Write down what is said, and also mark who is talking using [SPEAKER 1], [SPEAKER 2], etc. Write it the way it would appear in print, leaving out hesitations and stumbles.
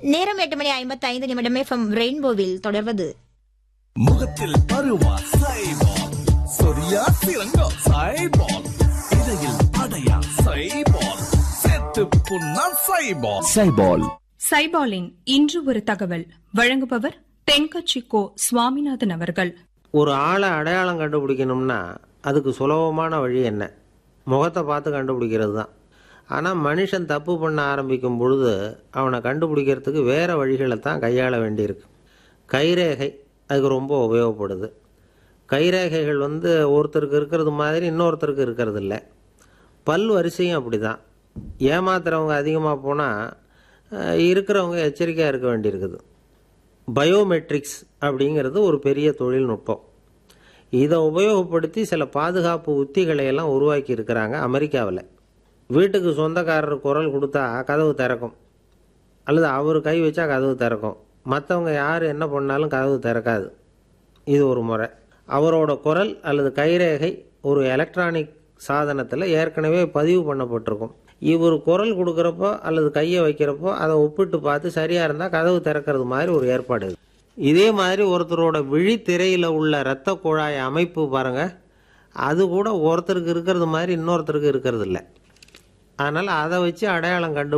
[SPEAKER 1] நேரம் 8:55 எஃப்எம் ரெயின்போவில் தொடர்வது
[SPEAKER 2] முகத்தில் பருவா சைபால், சொரியா சிறங்கா சைபால், இடையில் அடையா சைபால், செத்து புண்ணா சைபால். சைபால்.
[SPEAKER 3] சைபாலின் இன்று ஒரு தகவல் வழங்குபவர் தென்கட்சி கோ சுவாமிநாதன் அவர்கள்.
[SPEAKER 4] ஒரு ஆளை அடையாளம் கண்டுபிடிக்கணும்னா அதுக்கு சுலபமான வழி என்ன? முகத்தை பார்த்து கண்டுபிடிக்கிறது தான். ஆனால் மனுஷன் தப்பு பண்ண ஆரம்பிக்கும் பொழுது அவனை கண்டுபிடிக்கிறதுக்கு வேறு வழிகளை தான் கையாள வேண்டியிருக்கு. கைரேகை அதுக்கு ரொம்ப உபயோகப்படுது. கைரேகைகள் ஒருத்தருக்கு இருக்கிறது மாதிரி இன்னொருத்தருக்கு இருக்கிறது இல்லை. பல் வரிசையும் அப்படி தான். ஏமாத்துறவங்க அதிகமாக போனால் இருக்கிறவங்க எச்சரிக்கையாக இருக்க வேண்டியிருக்குது. பயோமெட்ரிக்ஸ் அப்படிங்கிறது ஒரு பெரிய தொழில்நுட்பம். இதை உபயோகப்படுத்தி சில பாதுகாப்பு உத்திகளை எல்லாம் உருவாக்கி இருக்கிறாங்க அமெரிக்காவில். வீட்டுக்கு சொந்தக்காரர் குரல் கொடுத்தா கதவு திறக்கும், அல்லது அவர் கை வச்சா கதவு திறக்கும். மற்றவங்க யார் என்ன பண்ணாலும் கதவு திறக்காது. இது ஒரு முறை. அவரோட குரல் அல்லது கைரேகை ஒரு எலக்ட்ரானிக் சாதனத்தில் ஏற்கனவே பதிவு பண்ணப்பட்டிருக்கும். இவர் குரல் கொடுக்குறப்போ அல்லது கையை வைக்கிறப்போ அதை ஒப்பிட்டு பார்த்து சரியாக இருந்தால் கதவு திறக்கிறது மாதிரி ஒரு ஏற்பாடு. இதே மாதிரி ஒருத்தரோட விழித்திரையில் உள்ள இரத்த குழாய் அமைப்பு பாருங்கள், அது கூட ஒருத்தருக்கு இருக்கிறது மாதிரி இன்னொருத்தருக்கு இருக்கிறது இல்லை. அதனால் அதை வச்சு அடையாளம்